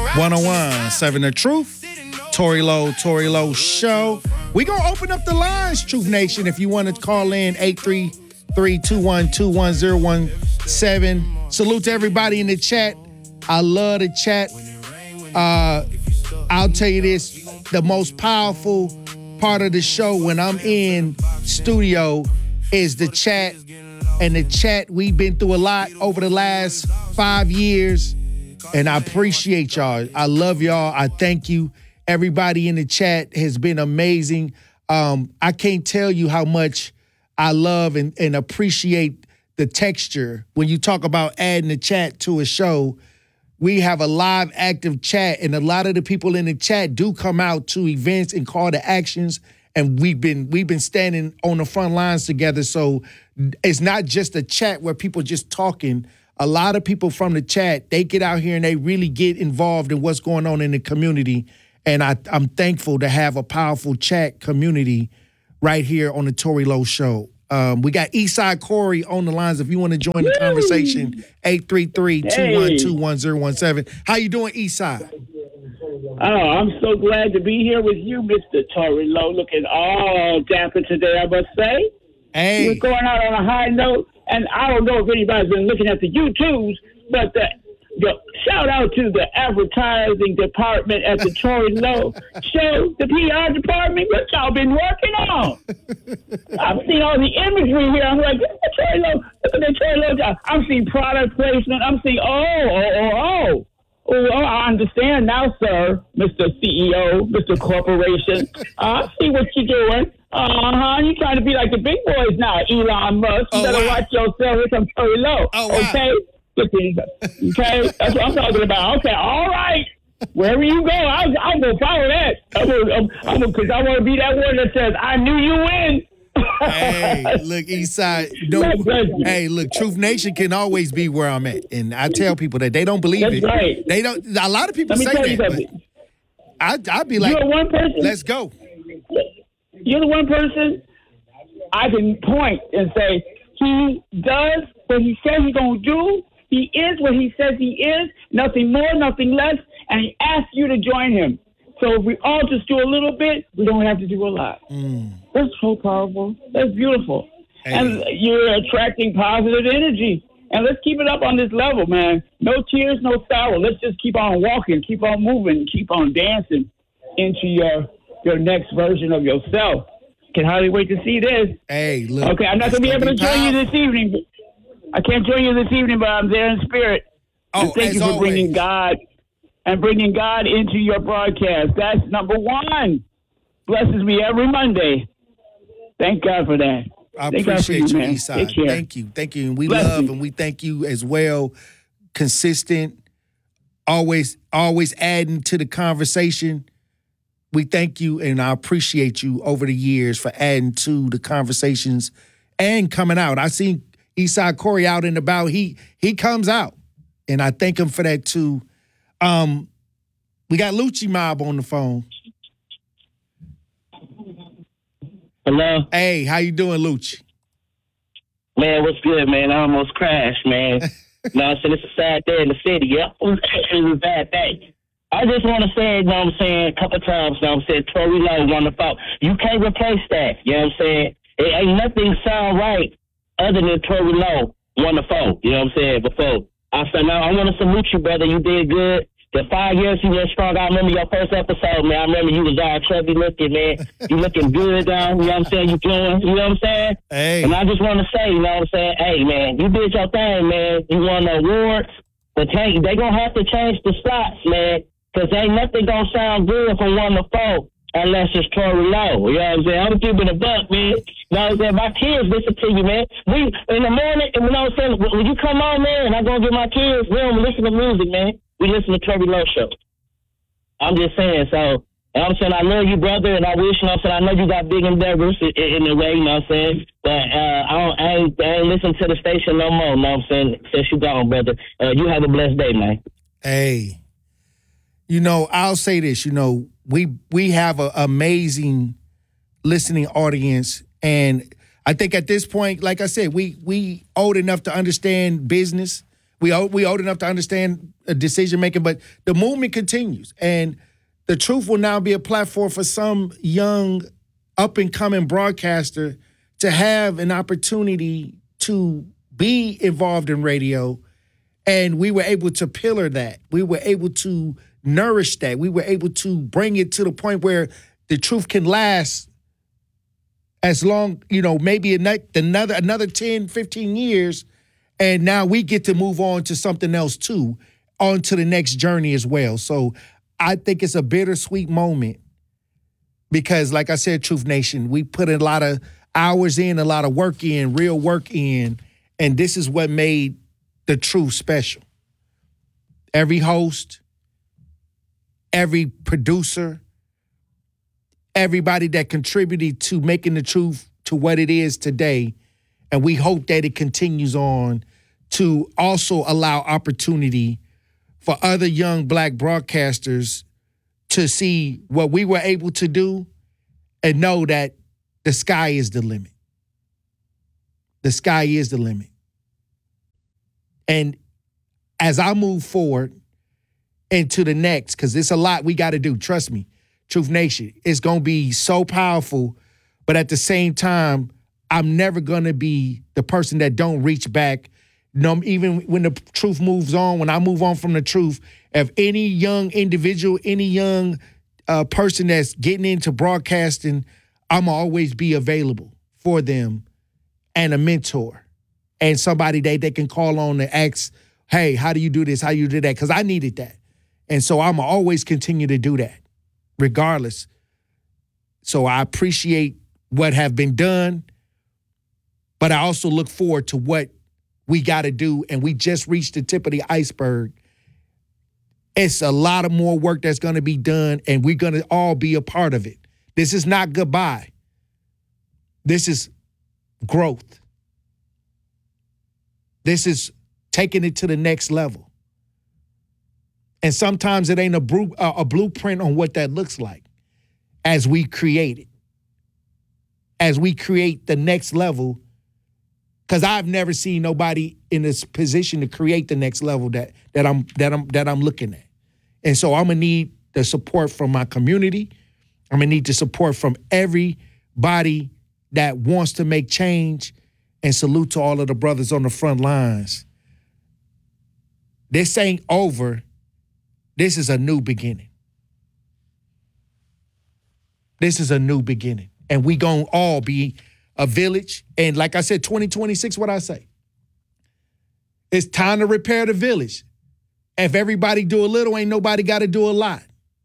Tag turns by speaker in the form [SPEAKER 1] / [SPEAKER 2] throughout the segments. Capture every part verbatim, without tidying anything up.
[SPEAKER 1] one oh one point seven The Truth. Tory Lowe, Tory Lowe Show. We gonna open up the lines, Truth Nation. If you want to call in, eight three three, two one two, one oh one seven. Salute to everybody in the chat. I love the chat. Uh, I'll tell you this, the most powerful part of the show when I'm in studio is the chat. And the chat, we've been through a lot over the last five years. And I appreciate y'all. I love y'all. I thank you. Everybody in the chat has been amazing. Um, I can't tell you how much I love and, and appreciate the texture. When you talk about adding the chat to a show, we have a live active chat, and a lot of the people in the chat do come out to events and call to actions. And we've been we've been standing on the front lines together. So it's not just a chat where people just talking. A lot of people from the chat, they get out here and they really get involved in what's going on in the community. And I, I'm thankful to have a powerful chat community right here on the Tory Lowe Show. Um, we got Eastside Corey on the lines. If you want to join the conversation, eight three three, two one two, one oh one seven. How you doing, Eastside?
[SPEAKER 2] Oh, I'm so glad to be here with you, Mister Tory Lowe. Looking all dapper today, I must say.
[SPEAKER 1] Hey.
[SPEAKER 2] We're going out on a high note, and I don't know if anybody's been looking at the YouTubes, but the, the shout out to the advertising department at the Tory Lowe Show, the P R department. What y'all been working on? I've seen all the imagery here. I'm like, look at Tory Lowe. Look at the Tory Lowe job. I'm seeing product placement. I'm seeing, oh, oh, oh, oh. Oh, I understand now, sir, Mister C E O, Mister Corporation. I see what you're doing. Uh-huh. You're trying to be like the big boys now, Elon Musk. You
[SPEAKER 1] oh,
[SPEAKER 2] better
[SPEAKER 1] wow.
[SPEAKER 2] watch yourself. Here comes Tory Lowe.
[SPEAKER 1] Oh, wow.
[SPEAKER 2] Okay? Okay? That's what I'm talking about. Okay, all right. Wherever you go, I'll, I'll go follow that. I'm gonna, because I want to be that one that says, I knew you win.
[SPEAKER 1] Hey, look, Eastside. Don't, hey, look, Truth Nation can always be where I'm at, and I tell people that they don't believe
[SPEAKER 2] That's
[SPEAKER 1] it.
[SPEAKER 2] Right.
[SPEAKER 1] They don't. A lot of people
[SPEAKER 2] Let me
[SPEAKER 1] say
[SPEAKER 2] tell you
[SPEAKER 1] that.
[SPEAKER 2] something.
[SPEAKER 1] But I, I'd be like,
[SPEAKER 2] You're one person.
[SPEAKER 1] Let's go.
[SPEAKER 2] You're the one person I can point and say he does what he says he's gonna do. He is what he says he is. Nothing more, nothing less. And he asks you to join him. So if we all just do a little bit, we don't have to do a lot.
[SPEAKER 1] Mm.
[SPEAKER 2] That's so powerful. That's beautiful.
[SPEAKER 1] Hey.
[SPEAKER 2] And you're attracting positive energy. And let's keep it up on this level, man. No tears, no sorrow. Let's just keep on walking, keep on moving, keep on dancing into your your next version of yourself. Can hardly wait to see this.
[SPEAKER 1] Hey, look.
[SPEAKER 2] Okay, I'm not going to be able to join you this evening. I can't join you this evening, but I'm there in spirit.
[SPEAKER 1] Oh,
[SPEAKER 2] and thank
[SPEAKER 1] as
[SPEAKER 2] you for
[SPEAKER 1] always.
[SPEAKER 2] bringing God and bringing God into your broadcast. That's number one. Blesses me every Monday. Thank God for that.
[SPEAKER 1] I
[SPEAKER 2] thank God for
[SPEAKER 1] appreciate you,
[SPEAKER 2] man.
[SPEAKER 1] Eastside.
[SPEAKER 2] Take care.
[SPEAKER 1] Thank you. Thank you. And we
[SPEAKER 2] Bless
[SPEAKER 1] love
[SPEAKER 2] you.
[SPEAKER 1] and we thank you as well. Consistent, always, always adding to the conversation. We thank you and I appreciate you over the years for adding to the conversations and coming out. I seen Eastside Corey out and about. He he comes out. And I thank him for that too. Um, we got Lucci Mob on the phone.
[SPEAKER 3] Hello?
[SPEAKER 1] Hey, how you doing, Lucci?
[SPEAKER 3] Man, what's good, man? I almost crashed, man. No, I'm saying it's a sad day in the city. Yep. It was a bad day. I just want to say, you know what I'm saying, a couple times, you know what I'm saying, Tory Lowe won the vote. You can't replace that, you know what I'm saying? It ain't nothing sound right other than Tory Lowe won the vote, you know what I'm saying, before. I said, now, I want to salute you, brother. You did good. The five years you were strong. I remember your first episode, man. I remember you was all chubby looking, man. You looking good, down. You know what I'm saying? You doing, you know what I'm saying?
[SPEAKER 1] Hey.
[SPEAKER 3] And I just want to say, you know what I'm saying? Hey, man, you did your thing, man. You won the awards. But they they going to have to change the slots, man, because ain't nothing going to sound good from one to four unless it's Tory Lowe. You know what I'm saying? I'm keeping a buck, man. You know what I'm saying? My kids listen to you, man. We, in the morning, you know what I'm saying? When you come on, man, I go get my kids, we don't listen to music, man. We listen to Tory Lowe Show. I'm just saying, so, you know what I'm saying, I love you, brother, and I wish, you know what I'm saying, I know you got big endeavors in, in the way, you know what I'm saying, but uh, I, don't, I, ain't, I ain't listen to the station no more, you know what I'm saying, since you gone, brother. Uh, you have a blessed day, man.
[SPEAKER 1] Hey, you know, I'll say this, you know, we we have an amazing listening audience, and I think at this point, like I said, we we old enough to understand business. We old, we old enough to understand decision making, but the movement continues, and the truth will now be a platform for some young, up and coming broadcaster to have an opportunity to be involved in radio, and we were able to pillar that. We were able to nourish that. We were able to bring it to the point where the truth can last as long, you know, maybe another another ten, fifteen years. And now we get to move on to something else too, on to the next journey as well. So I think it's a bittersweet moment because, like I said, Truth Nation, we put a lot of hours in, a lot of work in, real work in, and this is what made the Truth special. Every host, every producer, everybody that contributed to making the Truth to what it is today. And we hope that it continues on to also allow opportunity for other young black broadcasters to see what we were able to do and know that the sky is the limit. The sky is the limit. And as I move forward into the next, because it's a lot we got to do, trust me, Truth Nation, it's going to be so powerful, but at the same time, I'm never going to be the person that don't reach back. No, even when the truth moves on, when I move on from the truth, if any young individual, any young uh, person that's getting into broadcasting, I'm going to always be available for them and a mentor and somebody that they can call on to ask, hey, how do you do this? How do you do that? Because I needed that. And so I'm going to always continue to do that regardless. So I appreciate what have been done. But I also look forward to what we got to do, and we just reached the tip of the iceberg. It's a lot of more work that's going to be done, and we're going to all be a part of it. This is not goodbye. This is growth. This is taking it to the next level. And sometimes it ain't a, bru- a blueprint on what that looks like as we create it, as we create the next level. Because I've never seen nobody in this position to create the next level that that I'm that I'm that I'm looking at. And so I'm gonna need the support from my community. I'm gonna need the support from everybody that wants to make change. And salute to all of the brothers on the front lines. This ain't over. This is a new beginning. This is a new beginning. And we gonna all be a village, and like I said, twenty twenty-six, what I say? It's time to repair the village. If everybody do a little, ain't nobody got to do a lot.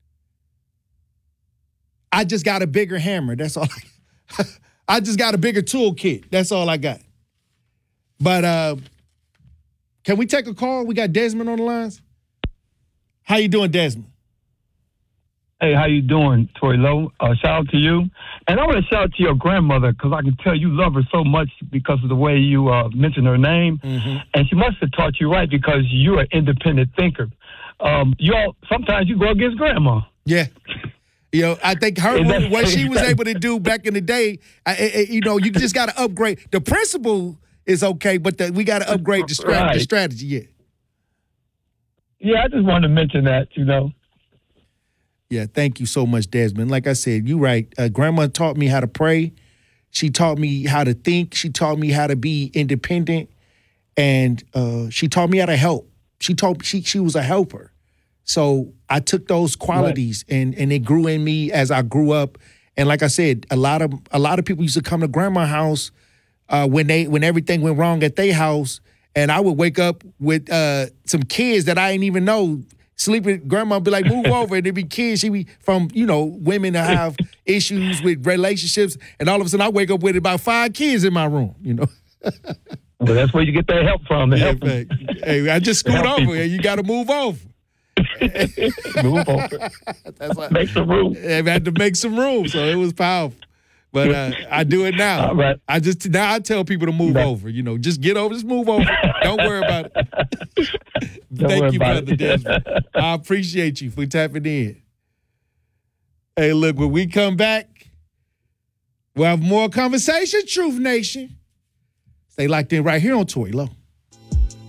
[SPEAKER 1] I just got a bigger hammer, that's all. I, I just got a bigger toolkit, that's all I got. But uh, can we take a call? We got Desmond on the lines. How you doing, Desmond?
[SPEAKER 4] Hey, how you doing, Tory Lowe? Uh, shout out to you. And I want to shout out to your grandmother because I can tell you love her so much because of the way you uh, mentioned her name. Mm-hmm. And she must have taught you right because you're an independent thinker. Um, you all, sometimes you go against grandma.
[SPEAKER 1] Yeah. You know, I think her what she was able to do back in the day, I, I, you know, you just got to upgrade. The principle is okay, but the, we got to upgrade the, strat- right. the strategy, yeah.
[SPEAKER 4] Yeah, I just wanted to mention that, you know.
[SPEAKER 1] Yeah, thank you so much, Desmond. Like I said, you're right. Uh, Grandma taught me how to pray. She taught me how to think. She taught me how to be independent. And uh, she taught me how to help. She taught she she was a helper. So I took those qualities right. and and it grew in me as I grew up. And like I said, a lot of a lot of people used to come to Grandma's house uh, when they when everything went wrong at their house, and I would wake up with uh, some kids that I didn't even know. Sleeping, grandma would be like, move over. And there'd be kids, she'd be from, you know, women that have issues with relationships. And all of a sudden I wake up with about five kids in my room, you know.
[SPEAKER 4] Well, that's where you get that help from. The
[SPEAKER 1] yeah,
[SPEAKER 4] help
[SPEAKER 1] man. Hey, I just scoot over people. And you got to move over.
[SPEAKER 4] move over. That's like, make some room.
[SPEAKER 1] I had to make some room. So it was powerful. But uh, I do it now.
[SPEAKER 4] All right.
[SPEAKER 1] I just now I tell people to move no. over. You know, just get over, just move over. Don't worry about it. Thank
[SPEAKER 4] worry
[SPEAKER 1] you,
[SPEAKER 4] brother
[SPEAKER 1] it. Desmond. I appreciate you for tapping in. Hey, look, when we come back, we'll have more conversation, Truth Nation. Stay locked in right here on Tory Lowe.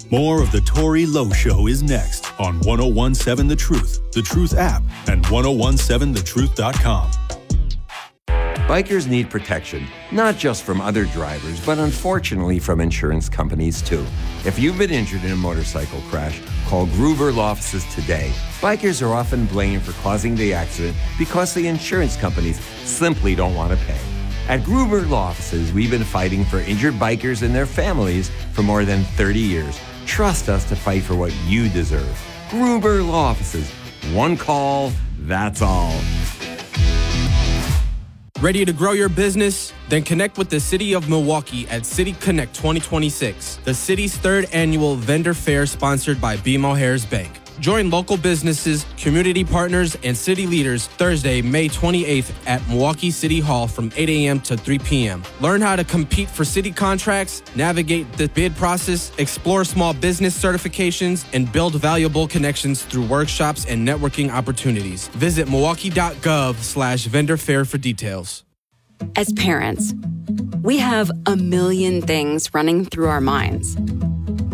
[SPEAKER 5] More of the Tory Lowe Show is next on one oh one seven The Truth, The Truth app, and ten seventeen the truth dot com.
[SPEAKER 6] Bikers need protection, not just from other drivers, but unfortunately from insurance companies too. If you've been injured in a motorcycle crash, call Gruber Law Offices today. Bikers are often blamed for causing the accident because the insurance companies simply don't want to pay. At Gruber Law Offices, we've been fighting for injured bikers and their families for more than thirty years. Trust us to fight for what you deserve. Gruber Law Offices. One call, that's all.
[SPEAKER 7] Ready to grow your business? Then connect with the City of Milwaukee at City Connect twenty twenty-six, the city's third annual vendor fair sponsored by B M O Harris Bank. Join local businesses, community partners, and city leaders Thursday, May twenty-eighth at Milwaukee City Hall from eight a.m. to three p.m. Learn how to compete for city contracts, navigate the bid process, explore small business certifications, and build valuable connections through workshops and networking opportunities. Visit milwaukee.gov slash vendor fair for details.
[SPEAKER 8] As parents, we have a million things running through our minds.